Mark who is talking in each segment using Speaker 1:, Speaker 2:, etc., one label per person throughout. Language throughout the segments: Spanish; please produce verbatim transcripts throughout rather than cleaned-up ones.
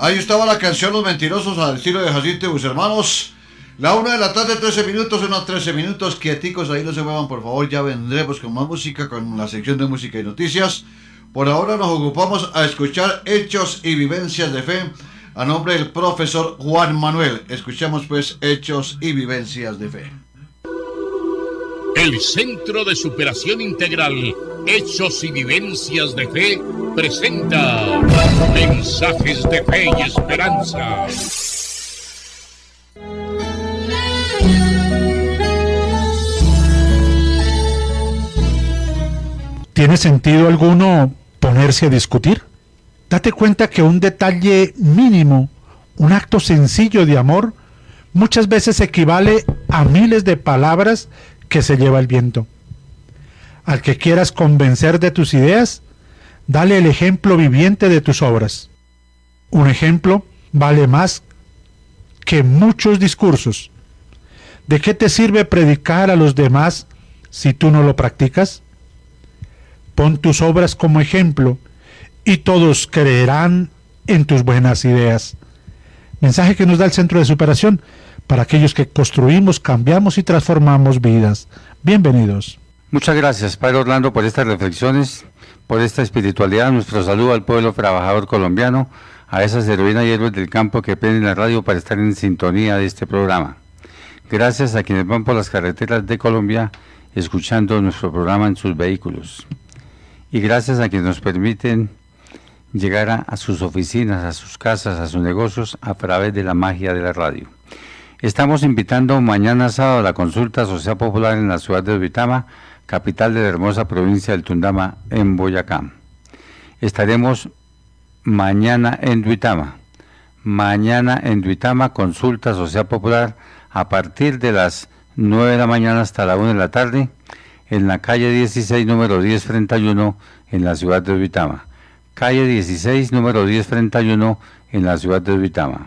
Speaker 1: Ahí estaba la canción Los Mentirosos al estilo de Jacinto y sus hermanos. La una de la tarde, trece minutos, unos trece minutos, quieticos, ahí no se muevan, por favor, ya vendremos con más música, con la sección de música y noticias. Por ahora nos ocupamos a escuchar hechos y vivencias de fe a nombre del profesor Juan Manuel. Escuchamos pues hechos y vivencias de fe.
Speaker 2: El Centro de Superación Integral, Hechos y Vivencias de Fe, presenta mensajes de fe y esperanza.
Speaker 3: ¿Tiene sentido alguno ponerse a discutir? Date cuenta que un detalle mínimo, un acto sencillo de amor, muchas veces equivale a miles de palabras que se lleva el viento. Al que quieras convencer de tus ideas, dale el ejemplo viviente de tus obras. Un ejemplo vale más que muchos discursos. ¿De qué te sirve predicar a los demás si tú no lo practicas? Pon tus obras como ejemplo y todos creerán en tus buenas ideas. Mensaje que nos da el Centro de Superación para aquellos que construimos, cambiamos y transformamos vidas. Bienvenidos.
Speaker 4: Muchas gracias, Padre Orlando, por estas reflexiones, por esta espiritualidad. Nuestro saludo al pueblo trabajador colombiano, a esas heroínas y héroes del campo que prenden la radio para estar en sintonía de este programa. Gracias a quienes van por las carreteras de Colombia escuchando nuestro programa en sus vehículos. Y gracias a quienes nos permiten llegar a, a sus oficinas, a sus casas, a sus negocios a través de la magia de la radio. Estamos invitando mañana sábado a la consulta social popular en la ciudad de Duitama, capital de la hermosa provincia del Tundama, en Boyacá. Estaremos mañana en Duitama. Mañana en Duitama, consulta social popular a partir de las nueve de la mañana hasta la una de la tarde, en la calle dieciséis, número diez treinta y uno, en la ciudad de Duitama. Calle dieciséis, número diez treinta y uno, en la ciudad de Duitama.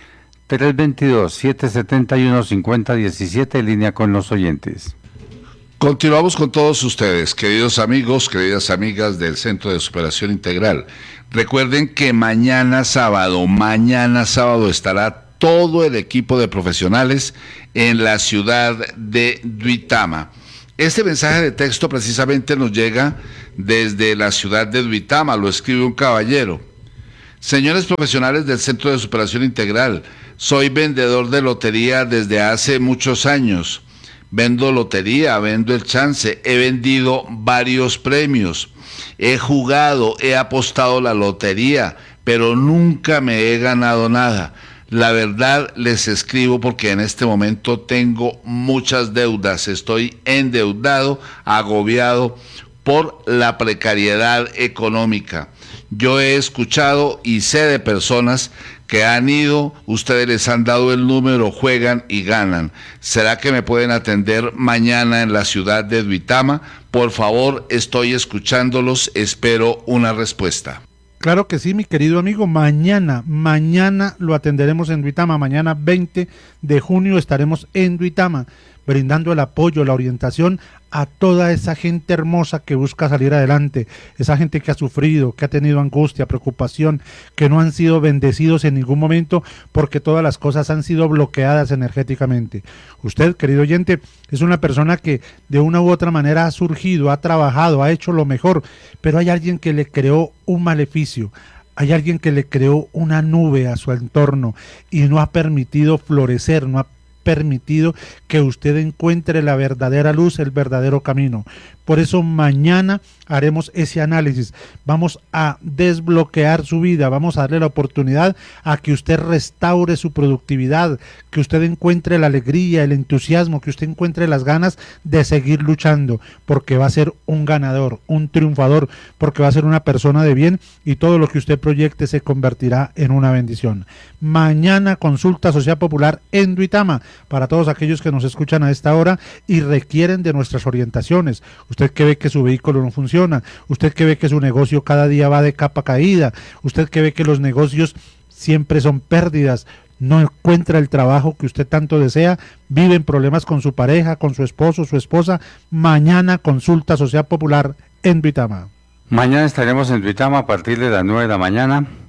Speaker 4: tres veintidós, setecientos setenta y uno, cincuenta diecisiete, en línea con los oyentes.
Speaker 5: Continuamos con todos ustedes, queridos amigos, queridas amigas del Centro de Superación Integral. Recuerden que mañana sábado, mañana sábado estará todo el equipo de profesionales en la ciudad de Duitama. Este mensaje de texto precisamente nos llega desde la ciudad de Duitama, lo escribe un caballero. Señores profesionales del Centro de Superación Integral, soy vendedor de lotería desde hace muchos años. Vendo lotería, vendo el chance, he vendido varios premios, he jugado, he apostado la lotería, pero nunca me he ganado nada. La verdad les escribo porque en este momento tengo muchas deudas, estoy endeudado, agobiado por la precariedad económica. Yo he escuchado y sé de personas que han ido, ustedes les han dado el número, juegan y ganan. ¿Será que me pueden atender mañana en la ciudad de Duitama? Por favor, estoy escuchándolos, espero una respuesta.
Speaker 3: Claro que sí, mi querido amigo, mañana, mañana lo atenderemos en Duitama, mañana veinte de junio estaremos en Duitama, brindando el apoyo, la orientación a toda esa gente hermosa que busca salir adelante, esa gente que ha sufrido, que ha tenido angustia, preocupación, que no han sido bendecidos en ningún momento porque todas las cosas han sido bloqueadas energéticamente. Usted, querido oyente, es una persona que de una u otra manera ha surgido, ha trabajado, ha hecho lo mejor, pero hay alguien que le creó un maleficio. Hay alguien que le creó una nube a su entorno y no ha permitido florecer, no ha permitido que usted encuentre la verdadera luz, el verdadero camino. Por eso mañana haremos ese análisis. Vamos a desbloquear su vida, vamos a darle la oportunidad a que usted restaure su productividad, que usted encuentre la alegría, el entusiasmo, que usted encuentre las ganas de seguir luchando, porque va a ser un ganador, un triunfador, porque va a ser una persona de bien y todo lo que usted proyecte se convertirá en una bendición. Mañana consulta social popular en Duitama para todos aquellos que nos escuchan a esta hora y requieren de nuestras orientaciones. Usted que ve que su vehículo no funciona, usted que ve que su negocio cada día va de capa caída, usted que ve que los negocios siempre son pérdidas, no encuentra el trabajo que usted tanto desea, vive en problemas con su pareja, con su esposo, su esposa, mañana consulta social popular en Duitama.
Speaker 4: Mañana estaremos en Duitama a partir de las nueve de la mañana,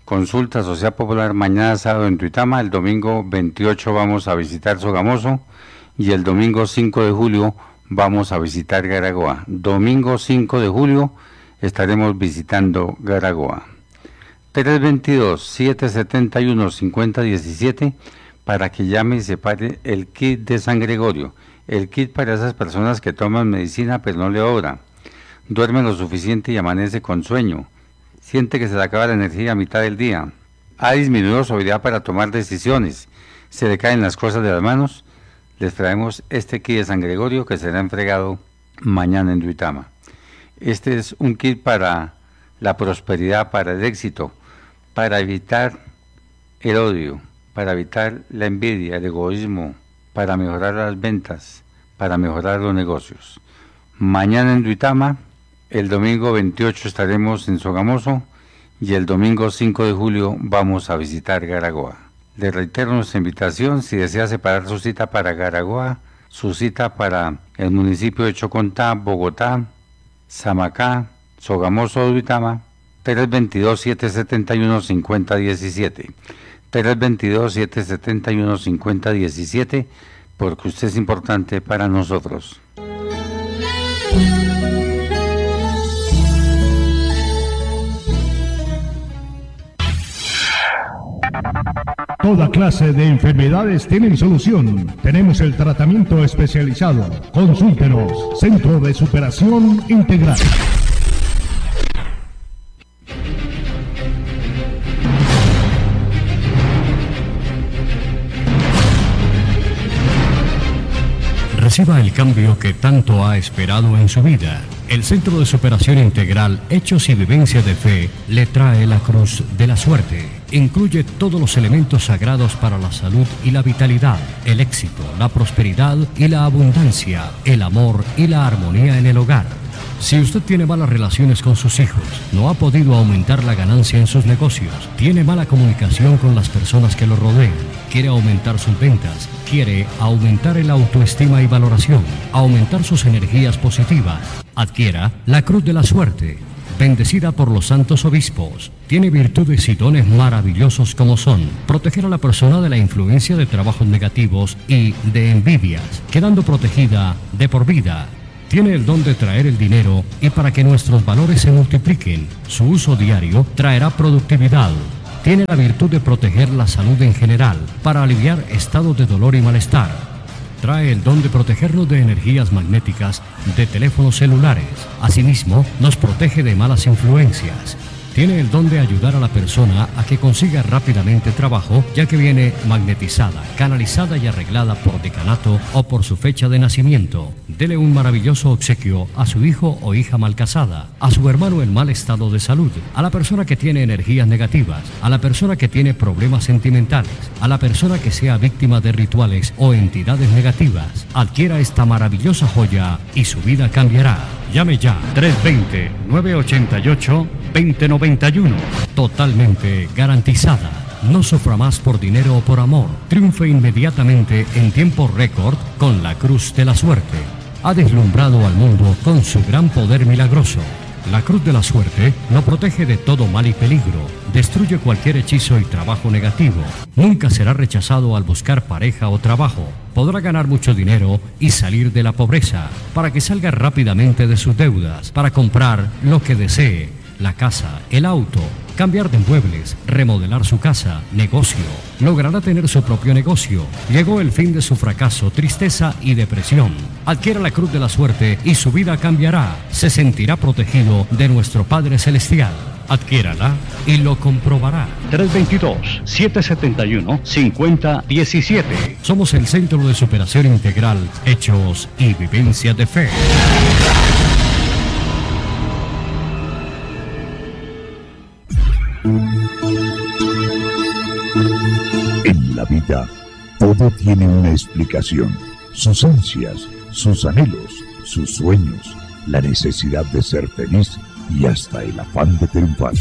Speaker 4: Consulta Social Popular mañana sábado en Duitama, el domingo veintiocho vamos a visitar Sogamoso y el domingo cinco de julio vamos a visitar Garagoa. Domingo cinco de julio estaremos visitando Garagoa. tres veintidós, siete setenta y uno, cincuenta diecisiete para que llame y separe el kit de San Gregorio. El kit para esas personas que toman medicina pero no le obra. Duerme lo suficiente y amanece con sueño. Siente que se le acaba la energía a mitad del día. Ha disminuido su habilidad para tomar decisiones. Se le caen las cosas de las manos. Les traemos este kit de San Gregorio que será entregado mañana en Duitama. Este es un kit para la prosperidad, para el éxito, para evitar el odio, para evitar la envidia, el egoísmo, para mejorar las ventas, para mejorar los negocios. Mañana en Duitama, el domingo veintiocho estaremos en Sogamoso y el domingo cinco de julio vamos a visitar Garagoa. Le reitero nuestra invitación, si desea separar su cita para Garagoa, su cita para el municipio de Chocontá, Bogotá, Samacá, Sogamoso, Duitama, tres veintidós, siete setenta y uno, cincuenta diecisiete. tres veintidós, siete setenta y uno, cincuenta diecisiete, porque usted es importante para nosotros.
Speaker 6: Toda clase de enfermedades tienen solución. Tenemos el tratamiento especializado. Consúltenos. Centro de Superación Integral.
Speaker 7: Reciba el cambio que tanto ha esperado en su vida. El Centro de Superación Integral, Hechos y Vivencia de Fe, le trae la Cruz de la Suerte. Incluye todos los elementos sagrados para la salud y la vitalidad, el éxito, la prosperidad y la abundancia, el amor y la armonía en el hogar. Si usted tiene malas relaciones con sus hijos, no ha podido aumentar la ganancia en sus negocios, tiene mala comunicación con las personas que lo rodean, quiere aumentar sus ventas, quiere aumentar el autoestima y valoración, aumentar sus energías positivas, adquiera la Cruz de la Suerte, bendecida por los santos obispos. Tiene virtudes y dones maravillosos como son proteger a la persona de la influencia de trabajos negativos y de envidias, quedando protegida de por vida. Tiene el don de traer el dinero y para que nuestros valores se multipliquen, su uso diario traerá productividad. Tiene la virtud de proteger la salud en general, para aliviar estados de dolor y malestar. Trae el don de protegernos de energías magnéticas de teléfonos celulares. Asimismo, nos protege de malas influencias. Tiene el don de ayudar a la persona a que consiga rápidamente trabajo, ya que viene magnetizada, canalizada y arreglada por decanato o por su fecha de nacimiento. Dele un maravilloso obsequio a su hijo o hija mal casada, a su hermano en mal estado de salud, a la persona que tiene energías negativas, a la persona que tiene problemas sentimentales, a la persona que sea víctima de rituales o entidades negativas. Adquiera esta maravillosa joya y su vida cambiará. Llame ya, tres dos cero, nueve ocho ocho, dos cero nueve uno. Totalmente garantizada. No sufra más por dinero o por amor. Triunfe inmediatamente en tiempo récord con la Cruz de la Suerte. Ha deslumbrado al mundo con su gran poder milagroso. La Cruz de la Suerte lo protege de todo mal y peligro. Destruye cualquier hechizo y trabajo negativo. Nunca será rechazado al buscar pareja o trabajo. Podrá ganar mucho dinero y salir de la pobreza, para que salga rápidamente de sus deudas, para comprar lo que desee, la casa, el auto, cambiar de muebles, remodelar su casa, negocio. Logrará tener su propio negocio. Llegó el fin de su fracaso, tristeza y depresión. Adquiera la Cruz de la Suerte y su vida cambiará. Se sentirá protegido de nuestro Padre Celestial. Adquiérala y lo comprobará.
Speaker 6: tres dos dos, siete siete uno, cinco cero uno siete.
Speaker 7: Somos el Centro de Superación Integral, Hechos y Vivencia de Fe.
Speaker 8: En la vida, todo tiene una explicación. Sus ansias, sus anhelos, sus sueños, la necesidad de ser feliz y hasta el afán de triunfar.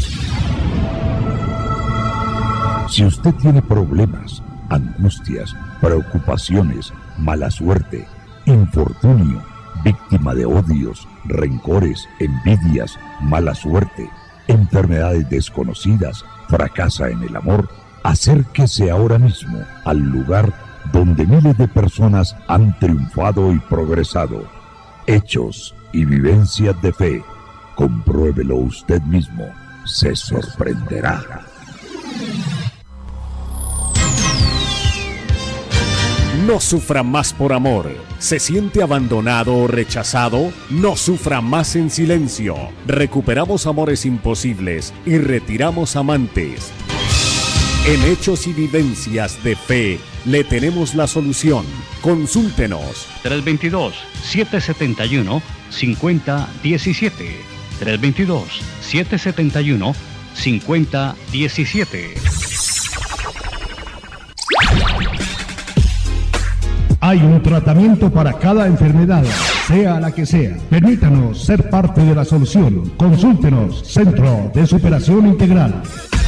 Speaker 8: Si usted tiene problemas, angustias, preocupaciones, mala suerte, infortunio, víctima de odios, rencores, envidias, mala suerte, enfermedades desconocidas, fracasa en el amor, acérquese ahora mismo al lugar donde miles de personas han triunfado y progresado. Hechos y vivencias de fe. Compruébelo usted mismo. Se sorprenderá.
Speaker 9: No sufra más por amor. ¿Se siente abandonado o rechazado? No sufra más en silencio. Recuperamos amores imposibles y retiramos amantes. En Hechos y Vivencias de Fe le tenemos la solución. Consúltenos.
Speaker 7: tres dos dos, siete siete uno, cinco cero uno siete. tres dos dos, siete siete uno, cinco cero uno siete.
Speaker 6: Hay un tratamiento para cada enfermedad, sea la que sea. Permítanos ser parte de la solución. Consúltenos, Centro de Superación Integral.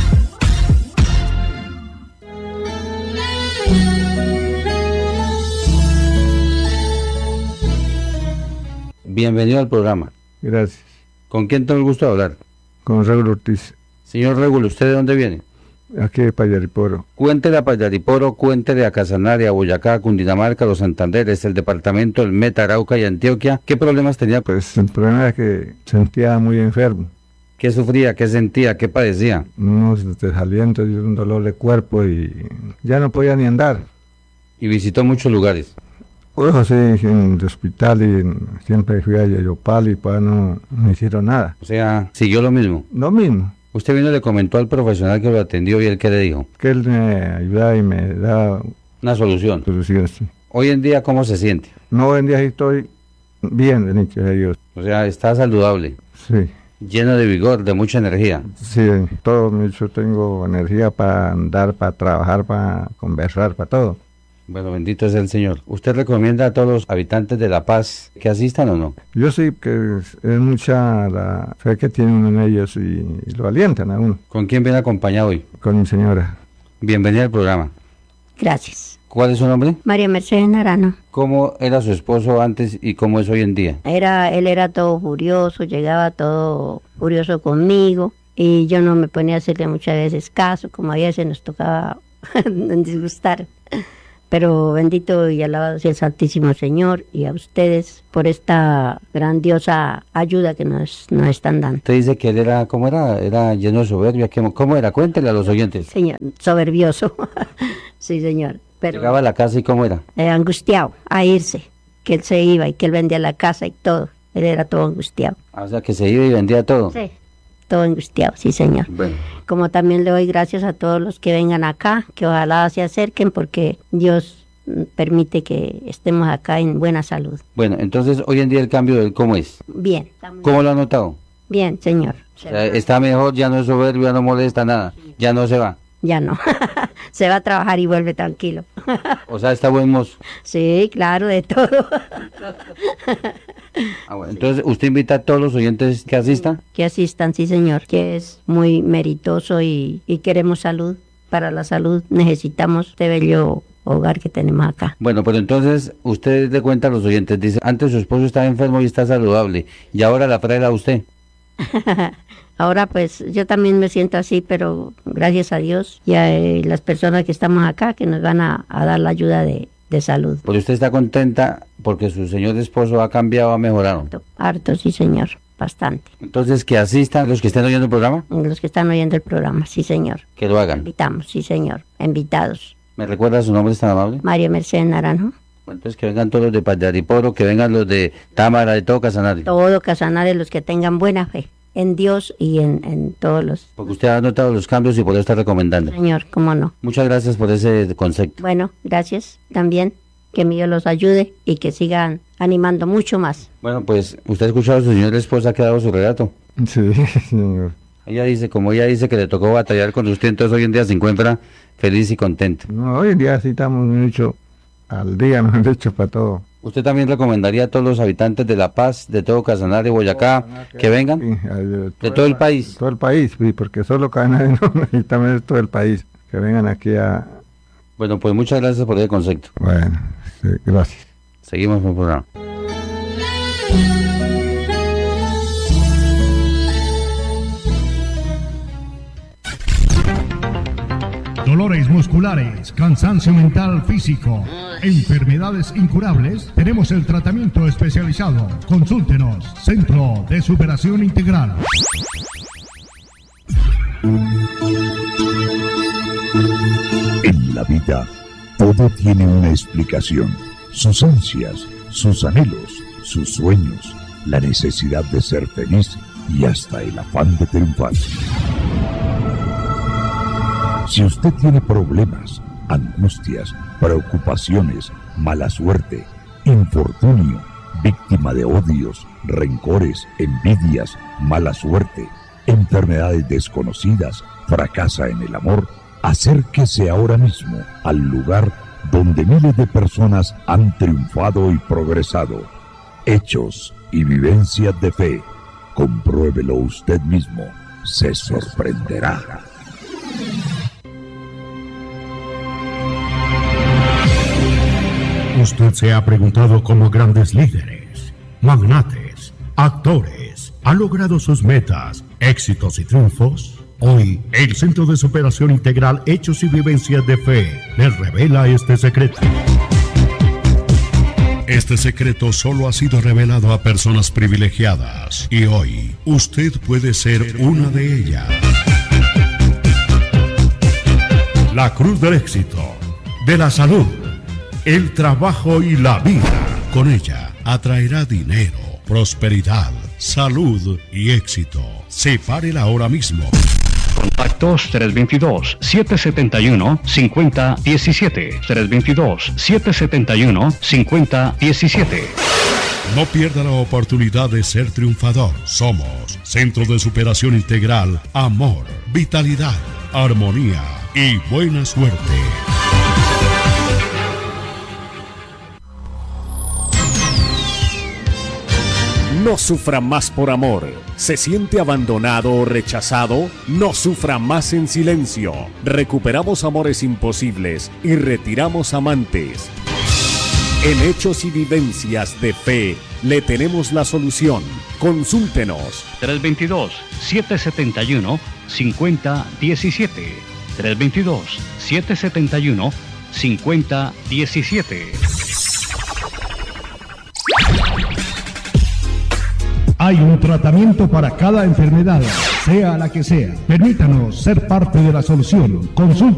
Speaker 4: Bienvenido al programa.
Speaker 10: Gracias.
Speaker 4: ¿Con quién tengo el gusto de hablar?
Speaker 10: Con Regulo Ortiz.
Speaker 4: Señor Regulo, ¿usted de dónde viene?
Speaker 10: Aquí de Payariporo.
Speaker 4: Cuéntele a Payariporo, cuéntele a Casanare, a Boyacá, a Cundinamarca, a los Santanderes, el departamento, el Meta, Arauca y Antioquia. ¿Qué problemas tenía?
Speaker 10: Pues el problema era que sentía muy enfermo.
Speaker 4: ¿Qué sufría? ¿Qué sentía? ¿Qué padecía?
Speaker 10: Unos desalientos y un dolor de cuerpo y ya no podía ni andar.
Speaker 4: ¿Y visitó muchos lugares?
Speaker 10: Pues sí, en el hospital y en, siempre fui a Yayopal y pues no me hicieron nada.
Speaker 4: O sea, ¿siguió lo mismo?
Speaker 10: Lo mismo.
Speaker 4: Usted vino y le comentó al profesional que lo atendió y él qué le dijo.
Speaker 10: Que él me ayudaba y me daba
Speaker 4: una solución.
Speaker 10: solución sí.
Speaker 4: Hoy en día, ¿cómo se siente?
Speaker 10: No, hoy en día estoy bien, bendito sea Dios.
Speaker 4: O sea, está saludable.
Speaker 10: Sí.
Speaker 4: Lleno de vigor, de mucha energía.
Speaker 10: Sí, todo, yo tengo energía para andar, para trabajar, para conversar, para todo.
Speaker 4: Bueno, bendito es el Señor. ¿Usted recomienda a todos los habitantes de La Paz que asistan o no?
Speaker 10: Yo sí, que es, es mucha la fe que tiene uno en ellos y, y lo alientan a uno.
Speaker 4: ¿Con quién viene acompañado hoy?
Speaker 10: Con mi señora.
Speaker 4: Bienvenida al programa.
Speaker 11: Gracias.
Speaker 4: ¿Cuál es su nombre?
Speaker 11: María Mercedes Narano.
Speaker 4: ¿Cómo era su esposo antes y cómo es hoy en día?
Speaker 11: Era, él era todo furioso, llegaba todo furioso conmigo y yo no me ponía a hacerle muchas veces caso, como a veces nos tocaba disgustar. Pero bendito y alabado sea el Santísimo Señor y a ustedes por esta grandiosa ayuda que nos, nos están dando.
Speaker 4: Usted dice que él era, ¿cómo era? Era lleno de soberbia. ¿Cómo era? Cuéntele a los oyentes.
Speaker 11: Señor, soberbioso. Sí, señor. Pero,
Speaker 4: llegaba a la casa y ¿cómo era?
Speaker 11: Eh, angustiado a irse, que él se iba y que él vendía la casa y todo. Él era todo angustiado.
Speaker 4: O sea, que se iba y vendía todo.
Speaker 11: Sí. Todo angustiado, sí señor.
Speaker 4: Bueno.
Speaker 11: Como también le doy gracias a todos los que vengan acá, que ojalá se acerquen porque Dios permite que estemos acá en buena salud.
Speaker 4: Bueno, entonces hoy en día el cambio de él, ¿cómo es?
Speaker 11: Bien.
Speaker 4: ¿Cómo lo ha notado?
Speaker 11: Bien, señor.
Speaker 4: O sea, está mejor, ya no es soberbio, ya no molesta nada, ya no se va.
Speaker 11: Ya no, se va a trabajar y vuelve tranquilo.
Speaker 4: O sea, está buen mozo.
Speaker 11: Sí, claro, de todo.
Speaker 4: Ah, bueno. Entonces, ¿usted invita a todos los oyentes que asistan?
Speaker 11: Que asistan, sí señor, que es muy meritoso y, y queremos salud. Para la salud necesitamos este bello hogar que tenemos acá.
Speaker 4: Bueno, pero entonces, usted le cuenta a los oyentes, dice, antes su esposo estaba enfermo y está saludable, y ahora la trae a usted.
Speaker 11: Ahora pues yo también me siento así, pero gracias a Dios y a eh, las personas que estamos acá que nos van a, a dar la ayuda de, de salud.
Speaker 4: Pues usted está contenta porque su señor esposo ha cambiado, ha mejorado.
Speaker 11: Harto, harto, sí señor, bastante.
Speaker 4: Entonces que asistan los que estén oyendo el programa.
Speaker 11: Los que están oyendo el programa, sí señor.
Speaker 4: Que lo hagan.
Speaker 11: Invitamos, sí señor, invitados.
Speaker 4: ¿Me recuerda su nombre, es tan amable?
Speaker 11: María Mercedes Naranjo.
Speaker 4: Bueno, entonces que vengan todos los de Payariporo, que vengan los de Támara, de todo Casanare.
Speaker 11: Todo Casanare, los que tengan buena fe en Dios y en, en todos los...
Speaker 4: Porque usted ha notado los cambios y por eso está recomendando.
Speaker 11: Señor, cómo no.
Speaker 4: Muchas gracias por ese concepto.
Speaker 11: Bueno, gracias también. Que mi Dios los ayude y que sigan animando mucho más.
Speaker 4: Bueno, pues usted ha escuchado a su señora esposa que ha dado su relato.
Speaker 10: Sí, señor.
Speaker 4: Ella dice, como ella dice que le tocó batallar con usted, entonces hoy en día se encuentra feliz y contento.
Speaker 10: No, hoy en día sí estamos mucho al día, nos han hecho para todo.
Speaker 4: ¿Usted también recomendaría a todos los habitantes de La Paz, de todo Casanare, Boyacá, que vengan?
Speaker 10: Sí, de,
Speaker 4: de todo el país.
Speaker 10: Todo el país, sí, porque solo Casanare no, necesitamos todo el país, que vengan aquí a...
Speaker 4: Bueno, pues muchas gracias por ese concepto.
Speaker 10: Bueno, sí, gracias.
Speaker 4: Seguimos con el programa.
Speaker 6: dolores musculares, cansancio mental físico, enfermedades incurables, tenemos el tratamiento especializado. Consúltenos, Centro de Superación Integral.
Speaker 8: En la vida, todo tiene una explicación. Sus ansias, sus anhelos, sus sueños, la necesidad de ser feliz y hasta el afán de triunfar. Si usted tiene problemas, angustias, preocupaciones, mala suerte, infortunio, víctima de odios, rencores, envidias, mala suerte, enfermedades desconocidas, fracasa en el amor, acérquese ahora mismo al lugar donde miles de personas han triunfado y progresado. Hechos y vivencias de fe. Compruébelo usted mismo. Se sorprenderá.
Speaker 12: Usted se ha preguntado cómo grandes líderes, magnates, actores han logrado sus metas, éxitos y triunfos. Hoy, el Centro de Superación Integral Hechos y Vivencias de Fe les revela este secreto. Este secreto solo ha sido revelado a personas privilegiadas y hoy usted puede ser una de ellas. La cruz del éxito, de la salud, el trabajo y la vida. Con ella atraerá dinero, prosperidad, salud y éxito. Sepárela ahora mismo.
Speaker 7: Contactos tres dos dos, siete siete uno, cinco cero uno siete. tres dos dos, siete siete uno, cinco cero uno siete.
Speaker 12: No pierda la oportunidad de ser triunfador. Somos Centro de Superación Integral, amor, vitalidad, armonía y buena suerte.
Speaker 9: No sufra más por amor. ¿Se siente abandonado o rechazado? No sufra más en silencio. Recuperamos amores imposibles y retiramos amantes. En Hechos y Vivencias de Fe le tenemos la solución. Consúltenos.
Speaker 7: tres dos dos, siete siete uno, cinco cero uno siete. tres dos dos, siete siete uno, cinco cero uno siete.
Speaker 6: Hay un tratamiento para cada enfermedad, sea la que sea. Permítanos ser parte de la solución. Consulte